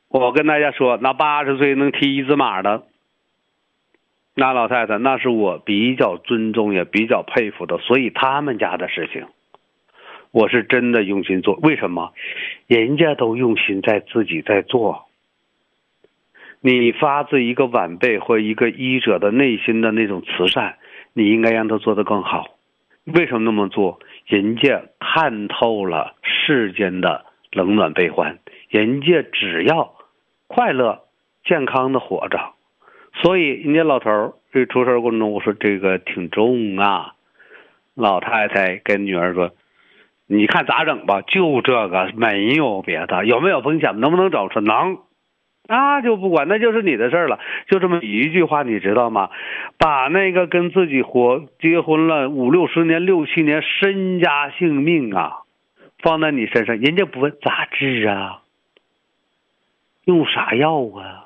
我跟大家说，那80岁能骑1只马的，那老太太，那是我比较尊重也比较佩服的，所以他们家的事情，我是真的用心做。为什么？人家都用心在自己在做。你发自一个晚辈或一个医者的内心的那种慈善，你应该让他做得更好。为什么那么做？人家看透了世间的冷暖悲欢，人家只要快乐健康的活着。所以人家老头儿这出事过程中，我说这个挺重啊。老太太跟女儿说，你看咋整吧，就这个没有别的，有没有风险，能不能走？说能，那就不管，那就是你的事儿了。就这么一句话，你知道吗？把那个跟自己结婚了5、60年、6、7年身家性命啊，放在你身上，人家不问咋治啊，用啥药啊，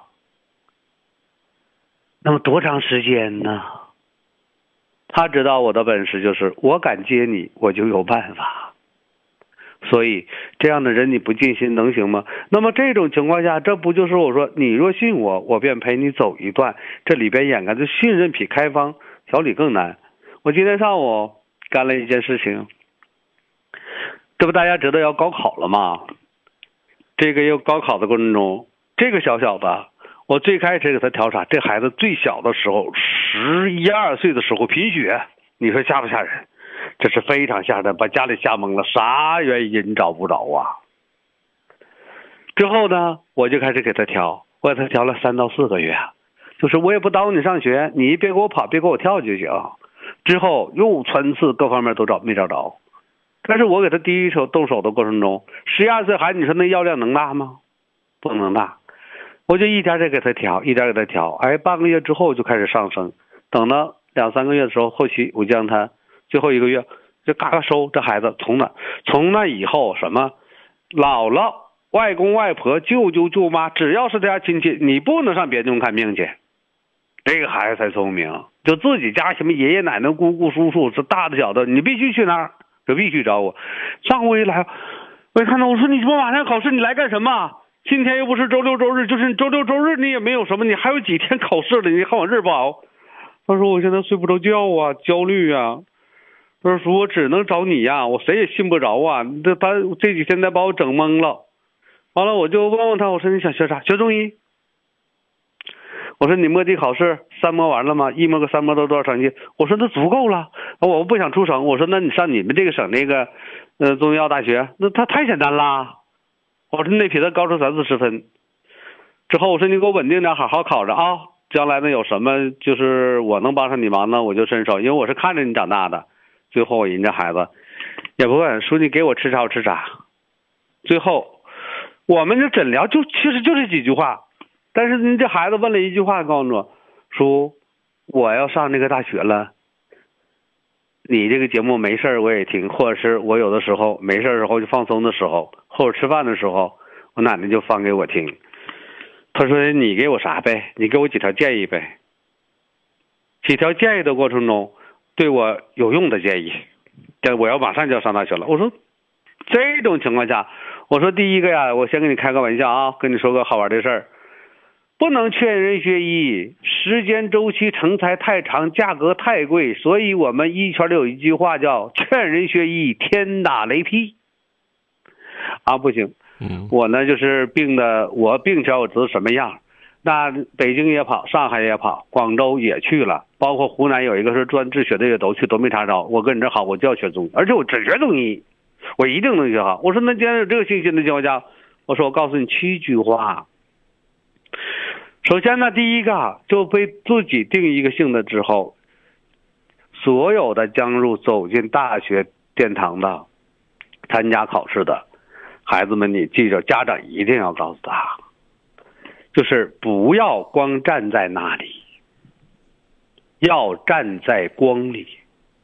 那么多长时间呢？他知道我的本事就是我敢接你，我就有办法。所以这样的人你不尽心能行吗？那么这种情况下，这不就是我说你若信我，我便陪你走一段。这里边掩盖着信任比开方调理更难。我今天上午干了一件事情，这不大家知道要高考了吗？这个要高考的过程中，这个小小子，我最开始给他调查，这孩子最小的时候11、12岁的时候贫血，你说吓不吓人？这是非常吓人，把家里吓懵了，啥原因找不着啊。之后呢，我就开始给他调，我给他调了3到4个月，就是我也不耽误你上学，你别给我跑，别给我跳就行。之后又穿刺各方面都没找着。但是我给他第一手动手的过程中，11、12岁孩子，你说那药量能大吗？不能大。我就一点点给他调，一点给他调，半个月之后就开始上升。等到2、3个月的时候，后期我将他最后1个月就嘎嘎收。这孩子从那以后，什么姥姥、外公外婆、舅舅舅妈，只要是这家亲戚，你不能上别地方看病去。这个孩子才聪明，就自己家什么爷爷奶奶、姑姑叔叔，是大的小的，你必须去那儿，就必须找我。上回一来，我一看到，我说你这不马上考试，你来干什么？今天又不是周六周日，就是周六周日你也没有什么，你还有几天考试了，你看我日不好。他说我现在睡不着觉啊，焦虑啊。他说我只能找你呀，我谁也信不着啊，这几天把我整懵了。完了我就问问他，我说你想学啥？学中医。我说你摸底考试3模完了吗？1模和3模都多少成绩？我说那足够了，我不想出省。我说那你上你们这个省那个中医药大学，那他太简单了。我说那比他高出30、40分。之后我说你给我稳定点，好好考着啊，将来呢有什么就是我能帮上你忙呢，我就伸手，因为我是看着你长大的。最后人家孩子也不问，说你给我吃啥我吃啥。最后我们的诊疗其实就这几句话，但是你这孩子问了一句话，告诉我叔，我要上那个大学了，你这个节目没事我也听，或者是我有的时候没事的时候就放松的时候，或者吃饭的时候，我奶奶就放给我听。他说你给我啥呗？你给我几条建议呗。几条建议的过程中，对我有用的建议，我要马上就要上大学了。我说这种情况下，我说第一个呀，我先跟你开个玩笑啊，跟你说个好玩的事儿，不能劝人学医，时间周期成才太长，价格太贵，所以我们医圈里有一句话叫劝人学医，天打雷劈啊，不行。我呢就是我病知道我知道什么样，那北京也跑，上海也跑，广州也去了，包括湖南有一个是专治学的也都去，都没查着。我跟你这好，我就要学中医，而且我只学中医，我一定能学好。我说那既然有这个信心的情况下，我说我告诉你7句话。首先呢，第一个就被自己定一个性的之后，所有的将入走进大学殿堂的参加考试的孩子们，你记着，家长一定要告诉他，就是不要光站在那里，要站在光里，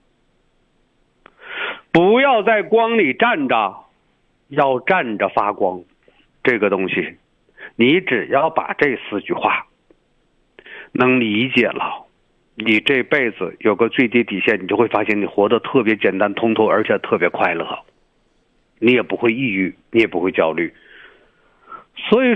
不要在光里站着，要站着发光。这个东西你只要把这4句话能理解了，你这辈子有个最低底线，你就会发现你活得特别简单通透，而且特别快乐，你也不会抑郁，你也不会焦虑。所以